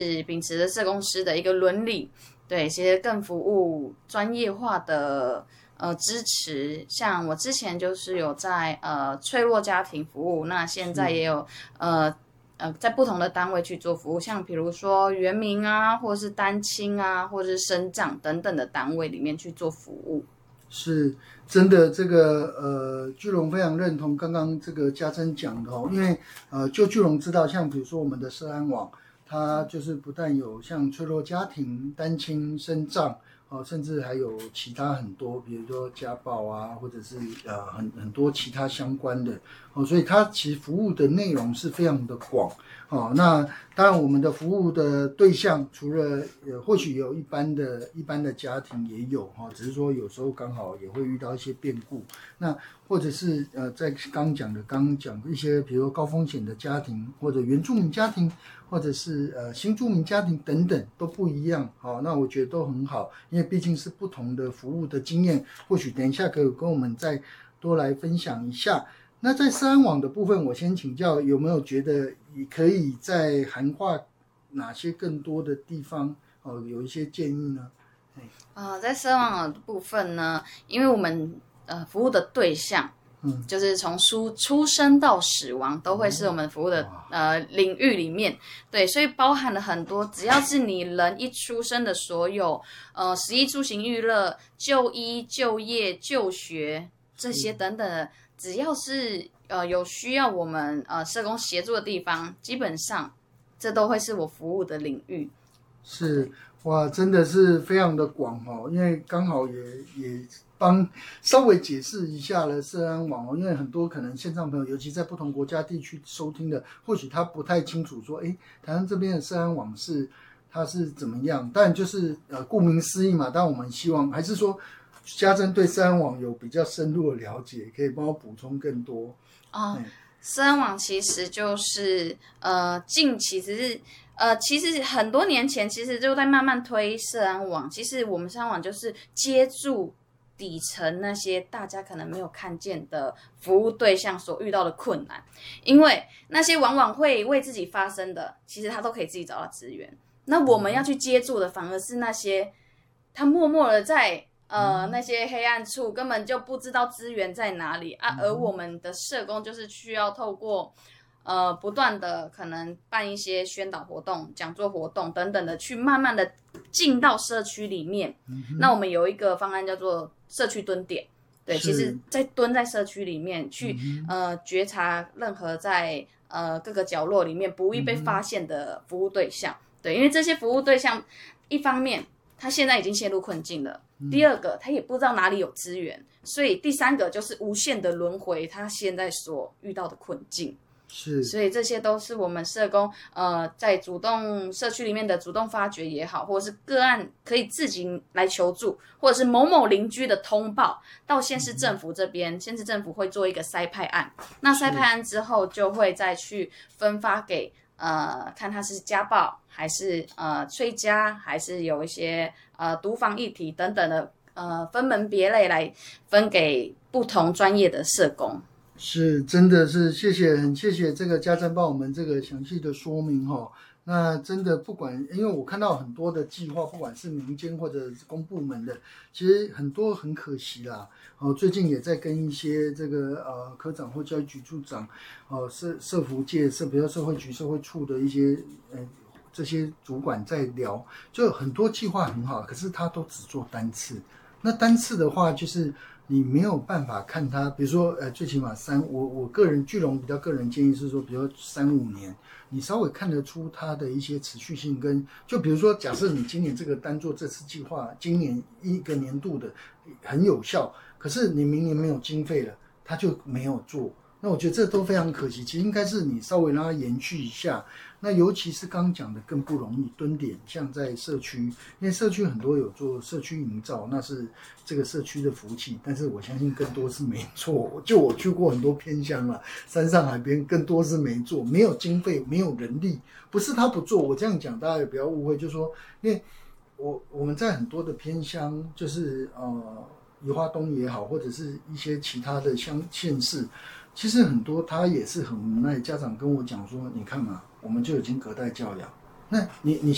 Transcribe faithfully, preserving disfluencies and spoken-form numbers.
秉持着社工师的一个伦理，对，其实更服务专业化的呃支持。像我之前就是有在呃脆弱家庭服务，那现在也有呃呃在不同的单位去做服务，像比如说原民啊，或是单亲啊，或是身障等等的单位里面去做服务。 是真的，这个呃，巨龙非常认同刚刚这个家珍讲的哦，因为呃，就巨龙知道，像比如说我们的社安网，它就是不但有像脆弱家庭、单亲、身障，哦，甚至还有其他很多，比如说家暴啊，或者是呃很很多其他相关的哦，所以它其实服务的内容是非常的广哦。那当然，我们的服务的对象除了呃，或许有一般的一般的家庭也有哈、哦，只是说有时候刚好也会遇到一些变故，那或者是呃，在刚讲的刚讲一些，比如说高风险的家庭，或者原住民家庭，或者是呃新住民家庭等等都不一样。好、哦，那我觉得都很好，因为毕竟是不同的服务的经验，或许等一下可以跟我们再多来分享一下。那在社安网的部分，我先请教有没有觉得可以在涵盖哪些更多的地方？哦，有一些建议呢？ 呃，在社安网的部分呢，因为我们呃服务的对象。嗯，就是从出出生到死亡都会是我们服务的、哦、呃领域里面，对，所以包含了很多，只要是你人一出生的所有呃食衣住行娱乐、就医、就业、就学这些等等的，只要是呃有需要我们呃社工协助的地方，基本上这都会是我服务的领域。 是哇，真的是非常的广哦，因为刚好也也。帮稍微解释一下了社安网哦，因为很多可能线上朋友，尤其在不同国家地区收听的，或许他不太清楚说，哎，台湾这边的社安网是它是怎么样？但就是呃，顾名思义嘛，但我们希望还是说，家珍对社安网有比较深入的了解，可以帮我补充更多啊。哦，社安网其实就是呃，近期只是。呃，其实很多年前，其实就在慢慢推社安网。其实我们社安网就是接住底层那些大家可能没有看见的服务对象所遇到的困难，因为那些往往会为自己发声的，其实他都可以自己找到资源。那我们要去接住的，反而是那些他默默的在呃那些黑暗处，根本就不知道资源在哪里啊。而我们的社工就是需要透过。呃，不断的可能办一些宣导活动、讲座活动等等的，去慢慢的进到社区里面。嗯、那我们有一个方案叫做社区蹲点，对，其实在蹲在社区里面去、嗯、呃觉察任何在呃各个角落里面不易被发现的服务对象。嗯、对，因为这些服务对象，一方面他现在已经陷入困境了，嗯、第二个他也不知道哪里有资源，所以第三个就是无限的轮回他现在所遇到的困境。 是， 所以这些都是我们社工呃在主动社区里面的主动发掘也好，或者是个案可以自己来求助，或者是某某邻居的通报到县市政府这边，县市政府会做一个筛派案，那筛派案之后就会再去分发给呃看他是家暴还是呃催家，还是有一些呃毒防议题等等的呃分门别类来分给不同专业的社工。 是，真的是谢谢，很谢谢这个家珍帮我们这个详细的说明哈、哦。那真的不管，因为我看到很多的计划，不管是民间或者是公部门的，其实很多很可惜啦。哦，最近也在跟一些这个呃科长或教育局处长，哦社社福界社，比如社会局、社会处的一些呃这些主管在聊，就很多计划很好，可是他都只做单次。那单次的话，就是你没有办法看它，比如说，呃，最起码三，我我个人巨龙比较个人建议是说，比如说三五年，你稍微看得出它的一些持续性跟，就比如说，假设你今年这个单做这次计划，今年一个年度的很有效，可是你明年没有经费了，它就没有做。那我觉得这都非常可惜，其实应该是你稍微让它延续一下。那尤其是刚刚讲的更不容易蹲点，像在社区，因为社区很多有做社区营造，那是这个社区的福气，但是我相信更多是没做。就我去过很多偏乡了，山上海边更多是没做，没有经费，没有人力，不是他不做。我这样讲大家也不要误会，就是说，因为我我们在很多的偏乡，就是呃宜花东也好，或者是一些其他的乡县市。其实很多他也是很无奈，家长跟我讲说，你看嘛，我们就已经隔代教养，那你你